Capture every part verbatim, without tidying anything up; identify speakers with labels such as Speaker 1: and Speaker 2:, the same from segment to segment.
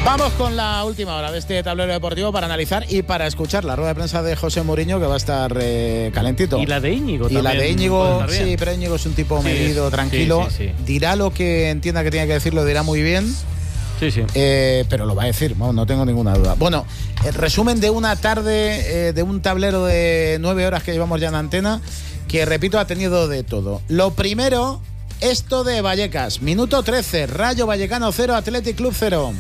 Speaker 1: Vamos con la última hora de este tablero deportivo para analizar y para escuchar la rueda de prensa de José Mourinho, que va a estar eh, calentito.
Speaker 2: Y la de Íñigo
Speaker 1: y
Speaker 2: también.
Speaker 1: Y la de Íñigo, sí, pero Íñigo es un tipo
Speaker 2: sí,
Speaker 1: medido, tranquilo.
Speaker 2: Sí, sí, sí.
Speaker 1: Dirá lo que entienda que tiene que decir, lo dirá muy bien.
Speaker 2: Sí, sí.
Speaker 1: Eh, pero lo va a decir, no, no tengo ninguna duda. Bueno, el resumen de una tarde, eh, de un tablero de nueve horas que llevamos ya en antena, que repito, ha tenido de todo. Lo primero, esto de Vallecas. Minuto trece, Rayo Vallecano cero, Athletic Club cero.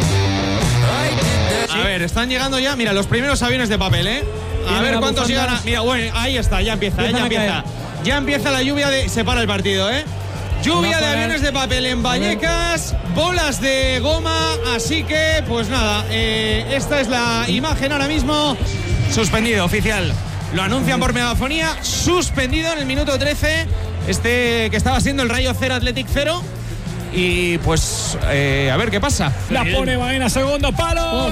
Speaker 3: A ver, están llegando ya, mira, los primeros aviones de papel, ¿eh? A ver cuántos llegan a... Mira, bueno, ahí está, ya empieza, ¿eh? ya empieza. Ya empieza la lluvia de... Se para el partido, ¿eh? Lluvia de aviones de papel en Vallecas, bolas de goma, así que, pues nada, eh, esta es la imagen ahora mismo. Suspendido, oficial. Lo anuncian por megafonía, suspendido en el minuto trece, este que estaba siendo el Rayo cero, Athletic cero. Y pues, eh, a ver qué pasa.
Speaker 4: La pone Baena, segundo palo. ¡Gol!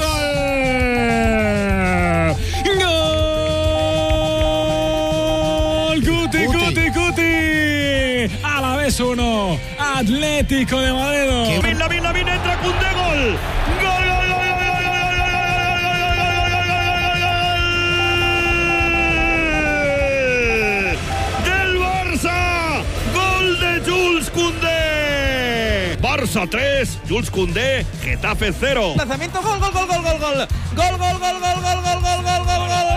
Speaker 4: ¡Gol! ¡Cuti, Cuti, Cuti! A la vez uno. Atlético de Madrid.
Speaker 5: Lamin, Lamin, Lamin, entra Koundé, gol. Gol, gol, gol, gol, gol, gol, gol, gol, gol, gol, del Barça. Gol de Jules Koundé. Barça tres, Jules Koundé, Getafe cero.
Speaker 3: Lanzamiento, gol, gol, gol, gol, gol, gol. Gol, gol, gol, gol, gol, gol, gol, gol, gol, gol.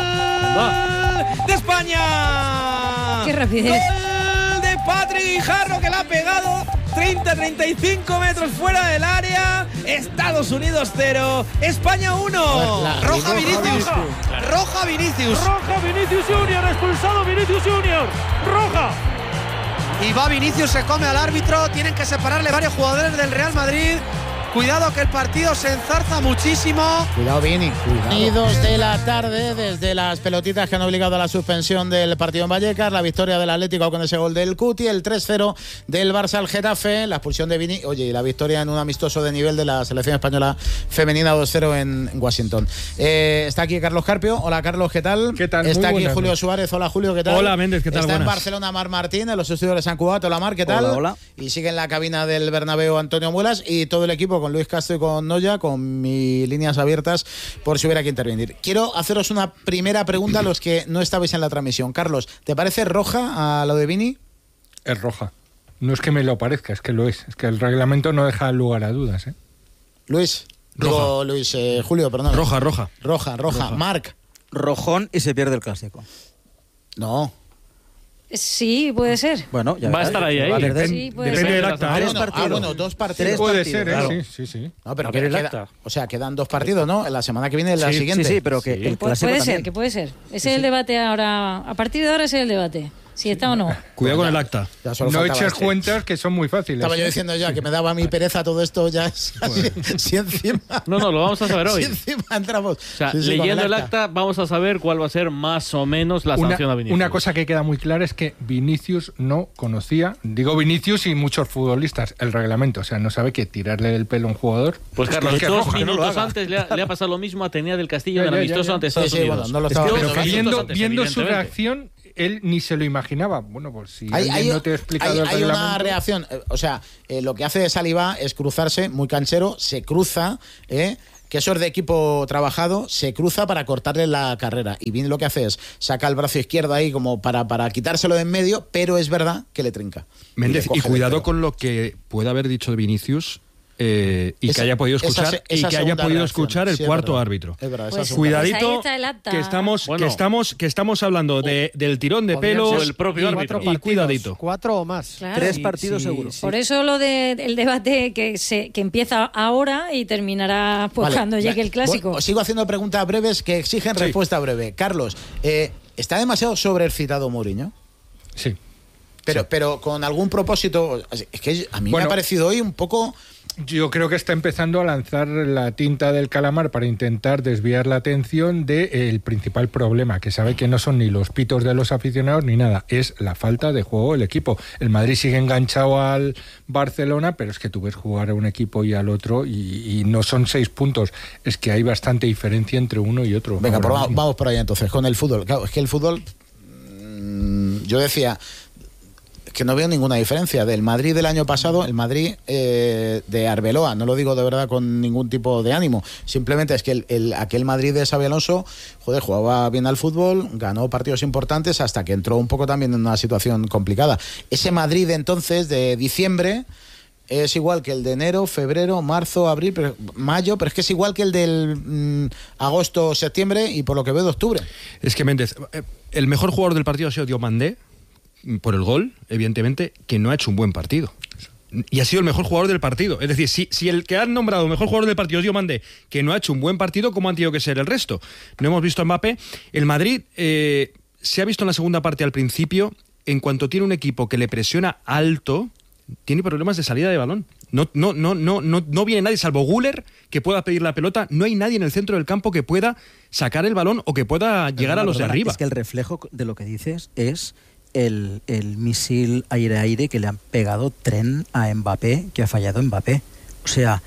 Speaker 3: De España.
Speaker 6: Qué rapidez.
Speaker 3: Gol de Patrick Guijarro, que la ha pegado treinta a treinta y cinco metros fuera del área. Estados Unidos cero, España uno. Roja Vinicius. Roja Vinicius.
Speaker 5: Roja Vinicius Junior, expulsado Vinicius Junior. Roja.
Speaker 7: Y va Vinicius, se come al árbitro. Tienen que separarle varios jugadores del Real Madrid. Cuidado que el partido se enzarza muchísimo.
Speaker 1: Cuidado, Vini, cuidado. Y dos de la tarde, desde las pelotitas que han obligado a la suspensión del partido en Vallecas, la victoria del Atlético con ese gol del Cuti, el tres cero del Barça al Getafe, la expulsión de Vini, oye, y la victoria en un amistoso de nivel de la selección española femenina dos cero en Washington. Eh, está aquí Carlos Carpio. Hola, Carlos, ¿qué tal?
Speaker 4: ¿Qué tal?
Speaker 1: Está
Speaker 4: Muy
Speaker 1: aquí
Speaker 4: buenas.
Speaker 1: Julio Suárez. Hola, Julio, ¿qué tal?
Speaker 4: Hola, Méndez, ¿qué tal?
Speaker 1: Está
Speaker 4: Buenas.
Speaker 1: en Barcelona Mar Martín, en los estudios de San Cugat. Hola, Mar, ¿qué tal?
Speaker 8: Hola, hola.
Speaker 1: Y sigue en la cabina del Bernabéu Antonio Muelas y todo el equipo con Luis Castro y con Noya, con mis líneas abiertas por si hubiera que intervenir. Quiero haceros una primera pregunta a los que no estabais en la transmisión. Carlos, ¿te parece roja a lo de Vini?
Speaker 4: Es roja. No es que me lo parezca, es que lo es. Es que el reglamento no deja lugar a dudas, ¿eh?
Speaker 1: Luis.
Speaker 8: Roja.
Speaker 1: Digo, Luis, eh, Julio, perdón.
Speaker 8: Roja, roja.
Speaker 1: Roja, roja.
Speaker 8: Roja.
Speaker 1: Marc.
Speaker 8: Rojón y se pierde el clásico.
Speaker 1: No.
Speaker 6: Sí, puede ser.
Speaker 8: Bueno, ya
Speaker 2: Va a
Speaker 8: verás.
Speaker 2: estar ahí, ahí.
Speaker 8: Va a perder.
Speaker 6: Sí, puede
Speaker 4: Depende
Speaker 6: ser.
Speaker 4: del acta.
Speaker 1: Ah,
Speaker 4: ¿eh?
Speaker 8: Tres
Speaker 1: bueno,
Speaker 8: partidos.
Speaker 1: ah, bueno, dos partidos.
Speaker 8: Tres
Speaker 4: Puede
Speaker 8: partidos,
Speaker 4: ser, ¿eh?
Speaker 8: claro.
Speaker 4: Sí, sí, sí.
Speaker 1: No, pero
Speaker 2: A
Speaker 1: que
Speaker 2: ver el
Speaker 1: queda-
Speaker 2: acta.
Speaker 1: o sea, quedan dos partidos, ¿no? En la semana que viene la
Speaker 8: Sí,
Speaker 1: siguiente.
Speaker 8: Sí, sí, pero que
Speaker 2: Sí.
Speaker 8: el
Speaker 6: Pu-
Speaker 8: clásico
Speaker 6: puede
Speaker 8: también.
Speaker 6: ser, que puede ser. Ese es el debate ahora. A partir de ahora ese es el debate. Si está o no.
Speaker 8: Cuidado con el acta.
Speaker 1: Ya solo
Speaker 4: No
Speaker 1: faltaba
Speaker 4: eches
Speaker 1: este.
Speaker 4: cuentas que son muy fáciles.
Speaker 1: Estaba yo
Speaker 4: ¿eh?
Speaker 1: diciendo ya que me daba mi pereza todo esto ya. es así, si encima.
Speaker 2: No, no, lo vamos a saber hoy.
Speaker 1: Si encima entramos.
Speaker 2: O sea,
Speaker 1: Sí, sí, con
Speaker 2: leyendo el acta, vamos a saber cuál va a ser más o menos la
Speaker 4: Una,
Speaker 2: sanción a Vinicius.
Speaker 4: una cosa que queda muy clara es que Vinicius no conocía, digo Vinicius y muchos futbolistas, el reglamento. O sea, no sabe que tirarle el pelo a un jugador.
Speaker 2: Pues
Speaker 4: es
Speaker 2: Carlos,
Speaker 4: que es
Speaker 2: dos
Speaker 4: roja.
Speaker 8: no lo
Speaker 2: minutos
Speaker 8: haga.
Speaker 2: antes le ha, le ha pasado lo mismo a Tenía del Castillo
Speaker 4: Ya,
Speaker 2: en el
Speaker 4: ya, ya,
Speaker 2: amistoso
Speaker 4: ya.
Speaker 2: ante Estados
Speaker 1: Sí, sí,
Speaker 2: Unidos.
Speaker 1: bueno, no lo
Speaker 2: Es
Speaker 1: estaba
Speaker 2: que
Speaker 1: viendo.
Speaker 2: dos
Speaker 4: Pero que
Speaker 2: minutos
Speaker 4: viendo,
Speaker 2: antes,
Speaker 4: viendo su
Speaker 2: evidentemente.
Speaker 4: reacción, él ni se lo imaginaba. Bueno, pues si
Speaker 1: Hay,
Speaker 4: alguien
Speaker 1: hay-
Speaker 4: no te ha explicado
Speaker 1: hay-
Speaker 4: el
Speaker 1: hay
Speaker 4: reglamento...
Speaker 1: una reacción, eh, o sea, eh, lo que hace Saliba es cruzarse, muy canchero, se cruza, eh, que eso es de equipo trabajado, se cruza para cortarle la carrera. Y bien lo que hace es saca el brazo izquierdo ahí como para, para quitárselo de en medio, pero es verdad que le trinca.
Speaker 9: Méndez,
Speaker 1: le
Speaker 9: y
Speaker 1: coge de
Speaker 9: cuidado
Speaker 1: pelo.
Speaker 9: con lo que puede haber dicho de Vinicius eh, y
Speaker 1: Esa-
Speaker 9: que haya podido
Speaker 1: esa
Speaker 9: escuchar
Speaker 1: se-
Speaker 9: y
Speaker 1: esa
Speaker 9: que haya
Speaker 1: segunda
Speaker 9: podido
Speaker 1: reacción.
Speaker 9: escuchar el
Speaker 1: Sí, es
Speaker 9: cuarto
Speaker 1: verdad.
Speaker 9: árbitro.
Speaker 1: Es verdad, esa
Speaker 6: Pues,
Speaker 1: segunda.
Speaker 6: pues ahí
Speaker 9: Cuidadito,
Speaker 6: está el acta.
Speaker 9: que estamos,
Speaker 2: Bueno.
Speaker 9: que estamos, que estamos hablando de, del tirón de
Speaker 1: Podrían
Speaker 9: pelos
Speaker 2: ser el propio
Speaker 9: y,
Speaker 2: árbitro.
Speaker 9: y cuidadito.
Speaker 7: Cuatro o más.
Speaker 6: Claro.
Speaker 8: Tres
Speaker 6: Sí,
Speaker 8: partidos
Speaker 7: sí,
Speaker 8: seguros.
Speaker 7: sí.
Speaker 6: Por eso lo del debate que se que empieza ahora y terminará pues
Speaker 1: Vale,
Speaker 6: cuando
Speaker 1: va-
Speaker 6: llegue el clásico.
Speaker 1: voy- Os sigo haciendo preguntas breves que exigen
Speaker 9: Sí.
Speaker 1: respuesta breve. Carlos, eh, ¿está demasiado sobreexcitado Mourinho?
Speaker 4: Sí.
Speaker 1: Pero, pero con algún propósito. Es que a mí
Speaker 4: Bueno.
Speaker 1: me ha parecido hoy un poco.
Speaker 4: Yo creo que está empezando a lanzar la tinta del calamar para intentar desviar la atención del principal problema, que sabe que no son ni los pitos de los aficionados ni nada, es la falta de juego del equipo. El Madrid sigue enganchado al Barcelona, pero es que tú ves jugar a un equipo y al otro y, y no son seis puntos, es que hay bastante diferencia entre uno y otro.
Speaker 1: Venga,
Speaker 4: ahora
Speaker 1: pues va-
Speaker 4: mismo.
Speaker 1: vamos por ahí entonces, con el fútbol. Claro, es que el fútbol. mmm, yo decía. que no veo ninguna diferencia del Madrid del año pasado, el Madrid eh, de Arbeloa. No lo digo de verdad con ningún tipo de ánimo. Simplemente es que el, el, aquel Madrid de Xabi Alonso, joder, jugaba bien al fútbol, ganó partidos importantes hasta que entró un poco también en una situación complicada. Ese Madrid de entonces, de diciembre, es igual que el de enero, febrero, marzo, abril, pero, mayo, pero es que es igual que el del mmm, agosto, septiembre y por lo que veo de octubre.
Speaker 9: Es que Méndez, el mejor jugador del partido ha sido Diomandé, por el gol, evidentemente, que no ha hecho un buen partido. Y ha sido el mejor jugador del partido. Es decir, si, si el que han nombrado mejor jugador del partido es Diomandé, que no ha hecho un buen partido, ¿cómo han tenido que ser el resto? No hemos visto a Mbappé. El Madrid eh, se ha visto en la segunda parte al principio, en cuanto tiene un equipo que le presiona alto, tiene problemas de salida de balón. No, no, no, no, no, no viene nadie, salvo Güler, que pueda pedir la pelota. No hay nadie en el centro del campo que pueda sacar el balón o que pueda
Speaker 8: Pero
Speaker 9: llegar
Speaker 8: no,
Speaker 9: a los
Speaker 8: perdona,
Speaker 9: de arriba.
Speaker 8: Es que el reflejo de lo que dices es el, el misil aire-aire que le han pegado tren a Mbappé, que ha fallado Mbappé. O sea,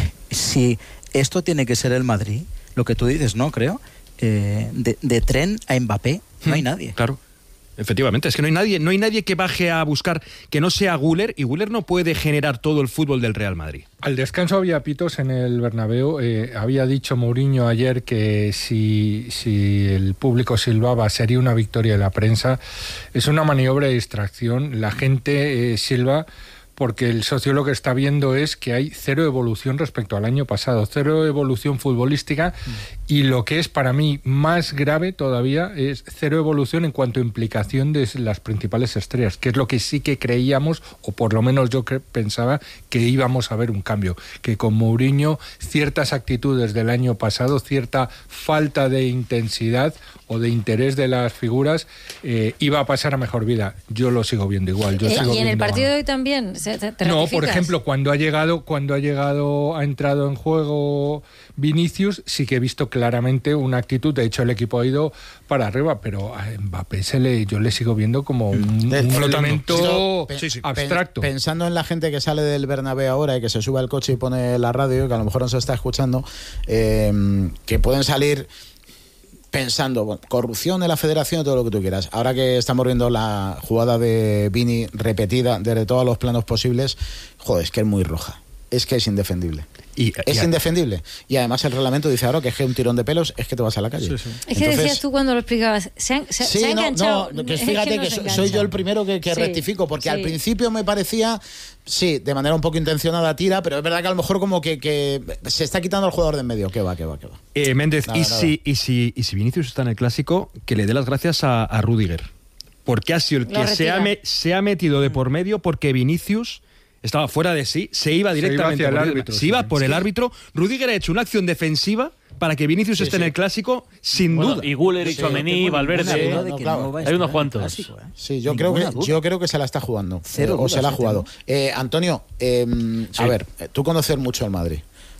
Speaker 8: si esto tiene que ser el Madrid, lo que tú dices, ¿no? Creo, eh, de, de tren a Mbappé no hay nadie.
Speaker 9: Claro. Efectivamente, es que no hay nadie, no hay nadie que baje a buscar que no sea Güler, y Güler no puede generar todo el fútbol del Real Madrid.
Speaker 4: Al descanso había pitos en el Bernabéu. Eh, había dicho Mourinho ayer que si, si el público silbaba sería una victoria de la prensa. Es una maniobra de distracción. La gente eh, silba porque el socio lo que está viendo es que hay cero evolución respecto al año pasado, cero evolución futbolística, mm. y lo que es para mí más grave todavía es cero evolución en cuanto a implicación de las principales estrellas, que es lo que sí que creíamos, o por lo menos yo que pensaba que íbamos a ver un cambio, que con Mourinho ciertas actitudes del año pasado, cierta falta de intensidad o de interés de las figuras eh, iba a pasar a mejor vida. Yo lo sigo viendo igual. Yo
Speaker 6: ¿Y,
Speaker 4: sigo
Speaker 6: y en el
Speaker 4: viendo
Speaker 6: partido
Speaker 4: a...
Speaker 6: de hoy también? ¿Te, te
Speaker 4: no,
Speaker 6: ratificas?
Speaker 4: por ejemplo, cuando ha llegado, cuando ha llegado, ha entrado en juego Vinicius, sí que he visto claramente una actitud. De hecho, el equipo ha ido para arriba, pero a Mbappé se le, yo le sigo viendo como un, un elemento
Speaker 1: sí, sí.
Speaker 4: abstracto.
Speaker 1: Pensando en la gente que sale del Bernabéu ahora y que se sube al coche y pone la radio, que a lo mejor no se está escuchando, eh, que pueden salir pensando, bueno, corrupción en la federación y todo lo que tú quieras. Ahora que estamos viendo la jugada de Vini repetida desde todos los planos posibles, joder, es que es muy roja. Es que es indefendible. Y, es y indefendible. Y además el reglamento dice ahora que es que un tirón de pelos es que te vas a la calle. Sí, sí.
Speaker 6: Es que Entonces, decías tú cuando lo explicabas, se han, se,
Speaker 1: sí,
Speaker 6: se ha enganchado.
Speaker 1: No, no, que fíjate es que, no que soy yo el primero que, que sí, rectifico, porque sí. al principio me parecía, sí, de manera un poco intencionada tira, pero es verdad que a lo mejor como que, que se está quitando al jugador de en medio. Que va, que va, que va.
Speaker 9: Eh, Méndez, nada,
Speaker 1: y,
Speaker 9: nada. Si, y, si, y si Vinicius está en el Clásico, que le dé las gracias a, a Rüdiger. Porque ha sido el que se ha, me, se ha metido de por medio, porque Vinicius estaba fuera de sí, se iba directamente
Speaker 4: se iba
Speaker 9: por
Speaker 4: el árbitro.
Speaker 9: Se iba por
Speaker 4: sí.
Speaker 9: el árbitro. Rüdiger ha hecho una acción defensiva para que Vinicius sí, esté sí. en el Clásico, sin
Speaker 2: bueno,
Speaker 9: duda.
Speaker 2: Y Güler, y Tchouaméni, Valverde.
Speaker 1: No, no, claro.
Speaker 2: no Hay unos cuantos.
Speaker 8: Clásico, ¿eh?
Speaker 1: Sí, yo creo, que, yo creo que se la está jugando. Cero o se la ha jugado. Eh, Antonio, eh, sí. a ver, tú conoces mucho al Madrid.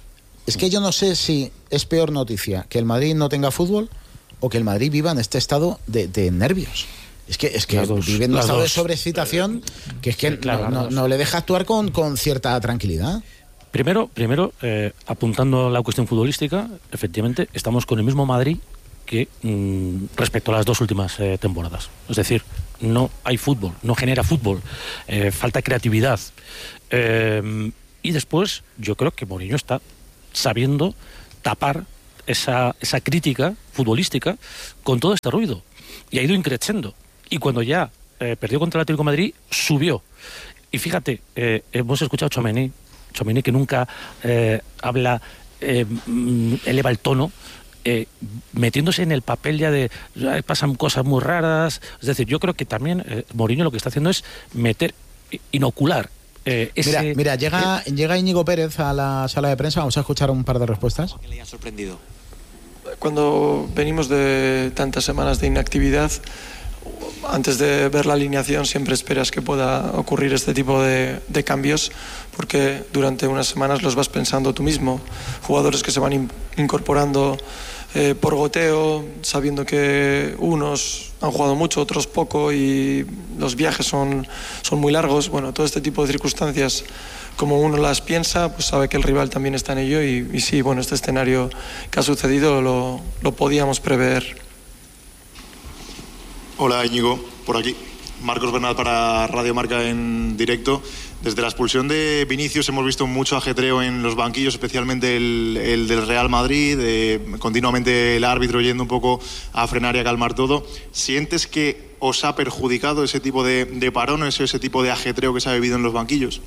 Speaker 1: Es que yo no sé si es peor noticia que el Madrid no tenga fútbol o que el Madrid viva en este estado de, de nervios. Es que, es que dos, vive en un estado dos. de sobreexcitación que es que sí, claro, no, no, no le deja actuar con, con cierta tranquilidad.
Speaker 10: Primero, primero eh, apuntando a la cuestión futbolística, efectivamente, estamos con el mismo Madrid que mmm, respecto a las dos últimas eh, temporadas. Es decir, no hay fútbol, no genera fútbol, eh, falta creatividad. Eh, y después, yo creo que Mourinho está sabiendo tapar esa, esa crítica futbolística con todo este ruido. Y ha ido increciendo. Y cuando ya eh, perdió contra el Atlético de Madrid, subió. Y fíjate, eh, hemos escuchado a Tchouaméni, Tchouaméni que nunca eh, habla, eh, eleva el tono, eh, metiéndose en el papel ya de ya pasan cosas muy raras. Es decir, yo creo que también eh, Mourinho lo que está haciendo es meter, inocular. Eh, ese,
Speaker 1: mira, mira llega, eh, llega Íñigo Pérez a la sala de prensa, vamos a escuchar un par de respuestas.
Speaker 11: ¿Qué le ha sorprendido?
Speaker 12: Cuando venimos de tantas semanas de inactividad, antes de ver la alineación siempre esperas que pueda ocurrir este tipo de, de cambios, porque durante unas semanas los vas pensando tú mismo. Jugadores que se van in, incorporando eh, por goteo, sabiendo que unos han jugado mucho, otros poco, y los viajes son, son muy largos. Bueno, todo este tipo de circunstancias, como uno las piensa, pues sabe que el rival también está en ello, y, y sí, bueno, este escenario que ha sucedido lo, lo podíamos prever.
Speaker 13: Hola Íñigo, por aquí.
Speaker 11: Marcos Bernal para Radio Marca en directo. Desde la expulsión de Vinicius hemos visto mucho ajetreo en los banquillos, especialmente el, el del Real Madrid, eh, continuamente el árbitro yendo un poco a frenar y a calmar todo. ¿Sientes que os ha perjudicado ese tipo de, de parones, ese tipo de ajetreo que se ha vivido en los banquillos?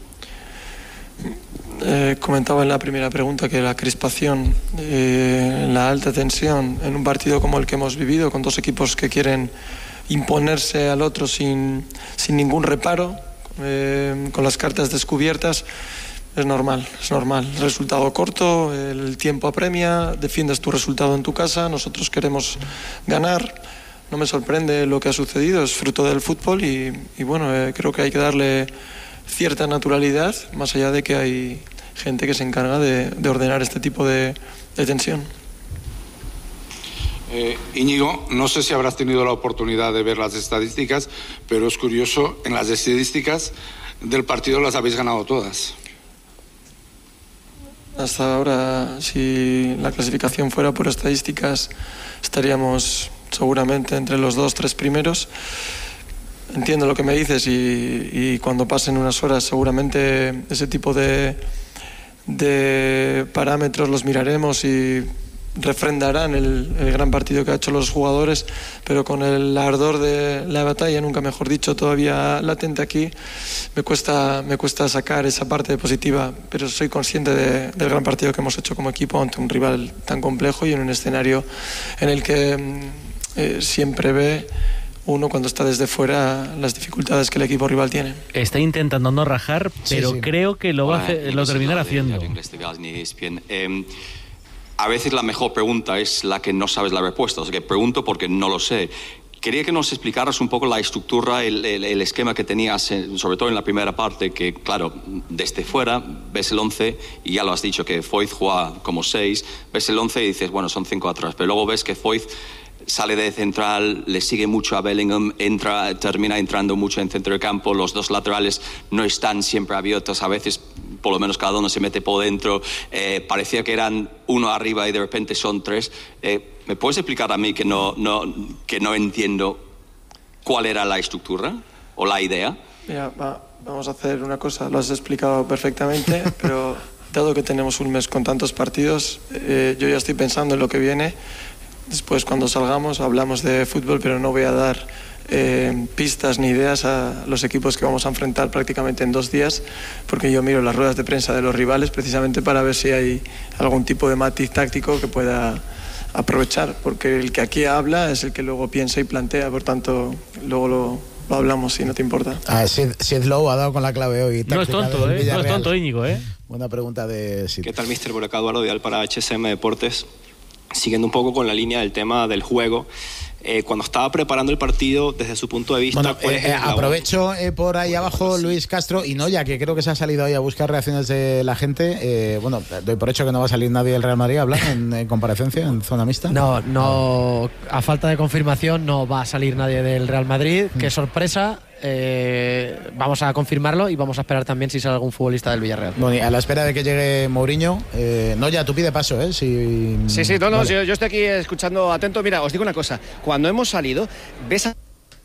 Speaker 12: Eh, comentaba en la primera pregunta que la crispación, eh, la alta tensión en un partido como el que hemos vivido, con dos equipos que quieren imponerse al otro sin, sin ningún reparo, eh, con las cartas descubiertas, es normal, es normal. Resultado corto, el tiempo apremia, defiendes tu resultado en tu casa, nosotros queremos ganar. No me sorprende lo que ha sucedido, es fruto del fútbol y, y bueno, eh, creo que hay que darle cierta naturalidad, más allá de que hay gente que se encarga de, de ordenar este tipo de, de tensión.
Speaker 13: Eh, Íñigo, no sé si habrás tenido la oportunidad de ver las estadísticas, pero es curioso, en las estadísticas del partido las habéis ganado todas.
Speaker 12: Hasta ahora, si la clasificación fuera por estadísticas, estaríamos seguramente entre los dos, tres primeros. Entiendo lo que me dices y, y cuando pasen unas horas seguramente ese tipo de, de parámetros los miraremos y refrendarán el, el gran partido que ha hecho los jugadores, pero con el ardor de la batalla, nunca mejor dicho, todavía latente aquí, me cuesta, me cuesta sacar esa parte positiva, pero soy consciente de, del gran partido que hemos hecho como equipo ante un rival tan complejo y en un escenario en el que eh, siempre ve uno cuando está desde fuera las dificultades que el equipo rival tiene.
Speaker 2: Está intentando no rajar, pero
Speaker 14: sí, sí.
Speaker 2: creo que lo va a hacer, lo terminar haciendo.
Speaker 14: A veces la mejor pregunta es la que no sabes la respuesta, o sea que pregunto porque no lo sé. Quería que nos explicaras un poco la estructura, el, el, el esquema que tenías, sobre todo en la primera parte, que claro, desde fuera ves el once y ya lo has dicho, que Foyth juega como seis, ves el once y dices, bueno, son cinco atrás, pero luego ves que Foyth sale de central, le sigue mucho a Bellingham, entra, termina entrando mucho en centro de campo, los dos laterales no están siempre abiertos, a veces por lo menos cada uno se mete por dentro, eh, parecía que eran uno arriba y de repente son tres. Eh, ¿Me puedes explicar a mí que no, no, que no entiendo cuál era la estructura o la idea?
Speaker 12: Mira, va, vamos a hacer una cosa, lo has explicado perfectamente, pero dado que tenemos un mes con tantos partidos, eh, yo ya estoy pensando en lo que viene. Después, cuando salgamos, hablamos de fútbol, pero no voy a dar eh, pistas ni ideas a los equipos que vamos a enfrentar prácticamente en dos días, porque yo miro las ruedas de prensa de los rivales precisamente para ver si hay algún tipo de matiz táctico que pueda aprovechar, porque el que aquí habla es el que luego piensa y plantea, por tanto, luego lo, lo hablamos si no te importa.
Speaker 1: Ah, Sid, Sid Lowe ha dado con la clave hoy.
Speaker 2: No es tonto, ¿eh? No es tonto, Íñigo, ¿eh?
Speaker 1: Buena pregunta de Sid.
Speaker 15: ¿Qué tal, mister? Por acá, Eduardo Vidal para H S M Deportes. Siguiendo un poco con la línea del tema del juego, eh, cuando estaba preparando el partido, desde su punto de vista...
Speaker 1: Bueno, eh, eh, aprovecho eh, por ahí abajo Luis Castro y Noya, que creo que se ha salido ahí a buscar reacciones de la gente. Eh, bueno, doy por hecho que no va a salir nadie del Real Madrid a hablar en, en comparecencia, en zona mixta.
Speaker 7: No, no, a falta de confirmación no va a salir nadie del Real Madrid. Mm. Qué sorpresa. Eh, vamos a confirmarlo y vamos a esperar también si sale algún futbolista del Villarreal.
Speaker 1: Bueno, y a la espera de que llegue Mourinho, eh, no, ya tú pide paso, ¿eh? Si...
Speaker 16: Sí, sí, no, no,
Speaker 1: vale.
Speaker 16: yo, yo estoy aquí escuchando atento. Mira, os digo una cosa, cuando hemos salido, ves a...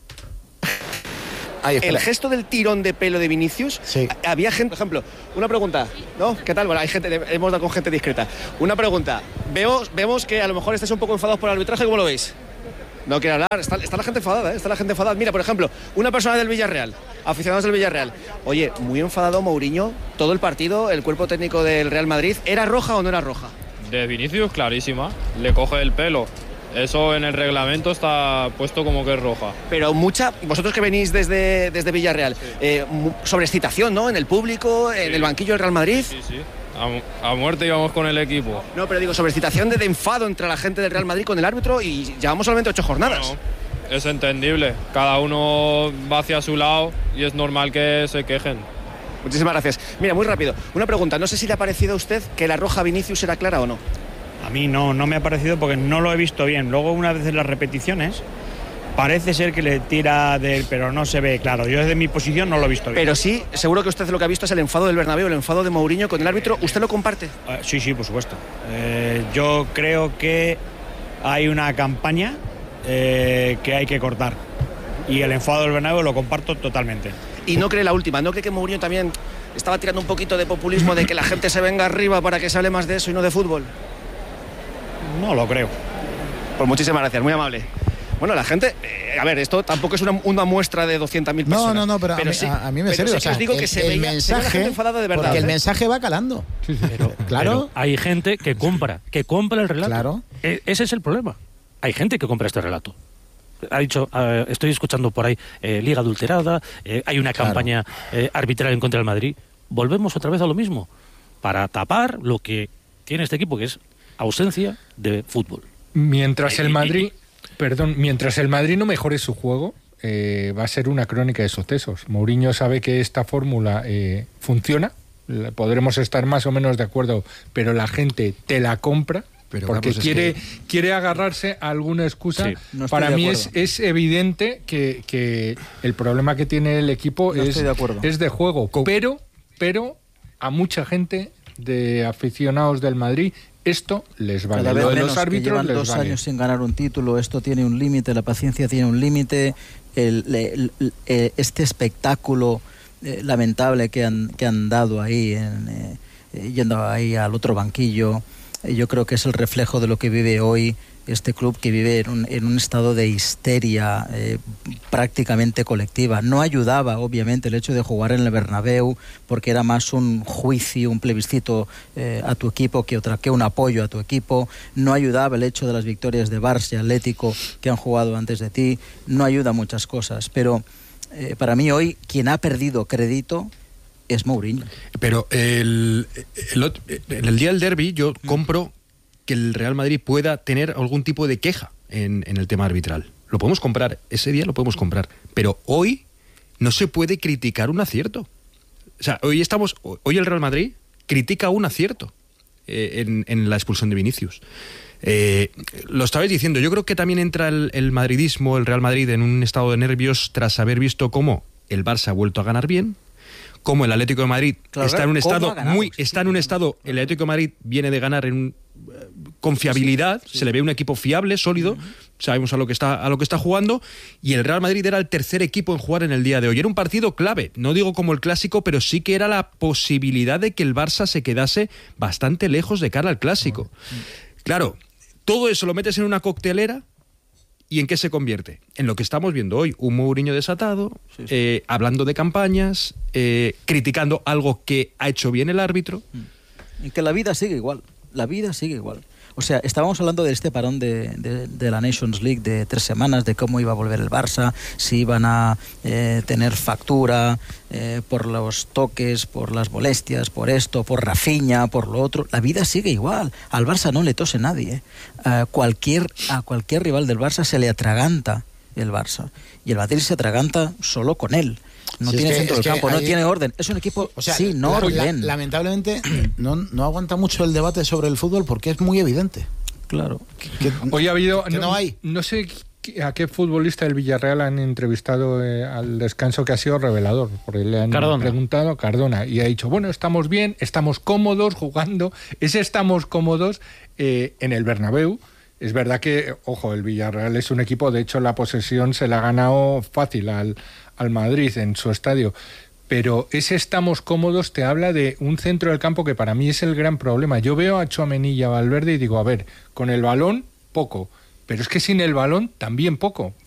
Speaker 1: Ay,
Speaker 16: el gesto del tirón de pelo de Vinicius,
Speaker 1: sí.
Speaker 16: Había gente, por ejemplo, una pregunta, ¿no? ¿Qué tal? Bueno, hay gente, hemos dado con gente discreta. Una pregunta, vemos, vemos que a lo mejor estáis un poco enfadados por el arbitraje, ¿cómo lo veis? No quiero hablar, está, está la gente enfadada, ¿eh? Está la gente enfadada. Mira, por ejemplo, una persona del Villarreal, aficionados del Villarreal. Oye, muy enfadado Mourinho, todo el partido, el cuerpo técnico del Real Madrid. ¿Era roja o no era roja?
Speaker 17: De Vinicius, clarísima. Le coge el pelo. Eso en el reglamento está puesto como que es roja.
Speaker 16: Pero mucha, vosotros que venís desde, desde Villarreal, sí. eh, sobreexcitación, ¿no? En el público, en sí. El banquillo del Real Madrid.
Speaker 17: Sí, sí. A, a muerte íbamos con el equipo.
Speaker 16: No, pero digo, sobreexcitación de, de enfado entre la gente del Real Madrid con el árbitro y llevamos solamente ocho jornadas.
Speaker 17: Bueno, es entendible. Cada uno va hacia su lado y es normal que se quejen.
Speaker 16: Muchísimas gracias. Mira, muy rápido, una pregunta. No sé si le ha parecido a usted que la roja Vinicius era clara o no.
Speaker 18: A mí no, no me ha parecido porque no lo he visto bien. Luego, una vez en las repeticiones, parece ser que le tira del... pero no se ve claro. Yo desde mi posición no lo he visto bien.
Speaker 16: Pero sí, seguro que usted lo que ha visto es el enfado del Bernabéu, el enfado de Mourinho con el árbitro. ¿Usted lo comparte?
Speaker 18: Uh, sí, sí, por supuesto. Eh, yo creo que hay una campaña eh, que hay que cortar. Y el enfado del Bernabéu lo comparto totalmente.
Speaker 16: Y no cree la última, ¿no cree que Mourinho también estaba tirando un poquito de populismo de que la gente se venga arriba para que se hable más de eso y no de fútbol?
Speaker 18: No lo creo.
Speaker 16: Pues muchísimas gracias, muy amable. Bueno, la gente, eh, a ver, esto tampoco es una, una muestra de doscientas mil personas.
Speaker 1: No, no, no, pero,
Speaker 16: pero
Speaker 1: a, mí,
Speaker 16: sí,
Speaker 1: a, a mí me
Speaker 16: pero
Speaker 1: serio,
Speaker 16: sí
Speaker 1: o sea,
Speaker 16: que os digo
Speaker 1: el,
Speaker 16: que se
Speaker 1: el
Speaker 16: veía,
Speaker 1: mensaje,
Speaker 16: se veía la gente enfadada de verdad.
Speaker 1: porque el
Speaker 16: ¿eh?
Speaker 1: mensaje va calando.
Speaker 2: Sí, sí. Pero, claro. Pero hay gente que compra, que compra el relato.
Speaker 1: Claro.
Speaker 2: E- ese es el problema. Hay gente que compra este relato. Ha dicho, uh, estoy escuchando por ahí, eh, liga adulterada, eh, hay una
Speaker 1: Claro.
Speaker 2: campaña eh, arbitral en contra del Madrid. Volvemos otra vez a lo mismo, para tapar lo que tiene este equipo, que es ausencia de fútbol.
Speaker 4: Mientras el
Speaker 2: Eh,
Speaker 4: Madrid, perdón, mientras el Madrid no mejore su juego, eh, va a ser una crónica de sucesos. Mourinho sabe que esta fórmula eh, funciona, la- podremos estar más o menos de acuerdo, pero la gente te la compra.
Speaker 9: Pero,
Speaker 4: porque
Speaker 9: Carlos, es
Speaker 4: quiere,
Speaker 9: que-
Speaker 4: quiere agarrarse a alguna excusa.
Speaker 2: Sí.
Speaker 8: No estoy
Speaker 4: Para
Speaker 8: de
Speaker 4: mí
Speaker 8: acuerdo.
Speaker 4: es, es evidente que, que el problema que tiene el equipo
Speaker 8: No
Speaker 4: es,
Speaker 8: estoy de acuerdo.
Speaker 4: es de juego. Pero, pero a mucha gente de aficionados del Madrid esto les vale.
Speaker 8: Cada vez
Speaker 4: Lo de
Speaker 8: menos,
Speaker 4: los
Speaker 8: que
Speaker 4: árbitros
Speaker 8: llevan
Speaker 4: les
Speaker 8: dos
Speaker 4: vale.
Speaker 8: años sin ganar un título, esto tiene un límite, la paciencia tiene un límite, el, el- el- eh, este espectáculo eh, lamentable que han, que han dado ahí, en, eh, eh, yendo ahí al otro banquillo, eh, yo creo que es el reflejo de lo que vive hoy este club, que vive en un, en un estado de histeria eh, prácticamente colectiva. No ayudaba, obviamente, el hecho de jugar en el Bernabéu, porque era más un juicio, un plebiscito eh, a tu equipo que otra que un apoyo a tu equipo. No ayudaba el hecho de las victorias de Barça y Atlético que han jugado antes de ti. No ayuda muchas cosas, pero eh, para mí hoy quien ha perdido crédito es Mourinho.
Speaker 9: Pero el, el, ot- en el día del derbi yo compro que el Real Madrid pueda tener algún tipo de queja en, en el tema arbitral. Lo podemos comprar, ese día lo podemos comprar. Pero hoy no se puede criticar un acierto. O sea, hoy estamos, hoy el Real Madrid critica un acierto eh, en, en la expulsión de Vinicius. Eh, lo estabais diciendo, yo creo que también entra el, el madridismo, el Real Madrid, en un estado de nervios tras haber visto cómo el Barça ha vuelto a ganar bien, cómo el Atlético de Madrid
Speaker 8: Claro,
Speaker 9: está en un
Speaker 8: ¿cómo
Speaker 9: estado
Speaker 8: ha ganado?
Speaker 9: muy, está en un estado, el Atlético de Madrid viene de ganar en un, eh, con fiabilidad,
Speaker 8: Sí, sí.
Speaker 9: se le ve un equipo fiable, sólido, sabemos a lo que está a lo que está jugando, y el Real Madrid era el tercer equipo en jugar en el día de hoy. Era un partido clave, no digo como el clásico, pero sí que era la posibilidad de que el Barça se quedase bastante lejos de cara al clásico. Claro, todo eso lo metes en una coctelera. ¿Y en qué se convierte? En lo que estamos viendo hoy, un Mourinho desatado,
Speaker 8: Sí, sí.
Speaker 9: eh, hablando de campañas, eh, criticando algo que ha hecho bien el árbitro.
Speaker 8: Y que la vida sigue igual, la vida sigue igual. O sea, estábamos hablando de este parón de, de, de la Nations League de tres semanas, de cómo iba a volver el Barça, si iban a eh, tener factura eh, por los toques, por las molestias, por esto, por Rafinha, por lo otro. La vida sigue igual. Al Barça no le tose nadie. ¿eh? A, cualquier, a cualquier rival del Barça se le atraganta el Barça. Y el Madrid se atraganta solo con él. No
Speaker 1: Si es
Speaker 8: tiene
Speaker 1: que-
Speaker 8: centro
Speaker 1: es
Speaker 8: del
Speaker 1: que
Speaker 8: campo, no
Speaker 1: ahí-
Speaker 8: tiene orden. Es un equipo
Speaker 1: O sea,
Speaker 8: sin
Speaker 1: la-
Speaker 8: orden.
Speaker 1: la- lamentablemente no, no aguanta mucho el debate sobre el fútbol porque es muy evidente.
Speaker 8: Claro.
Speaker 1: Que-
Speaker 4: Hoy ha habido.
Speaker 1: que no hay.
Speaker 4: No sé qué- a qué futbolista del Villarreal han entrevistado eh, al descanso, que ha sido revelador, porque le han
Speaker 2: Cardona.
Speaker 4: preguntado Cardona y ha dicho, bueno, estamos bien, estamos cómodos jugando, ese estamos cómodos eh, en el Bernabéu. Es verdad que, ojo, el Villarreal es un equipo, de hecho la posesión se la ha ganado fácil al, al Madrid en su estadio. Pero ese estamos cómodos te habla de un centro del campo que para mí es el gran problema. Yo veo a Tchouaméni y a Valverde y digo, a ver, con el balón, poco. Pero es que sin el balón, también poco.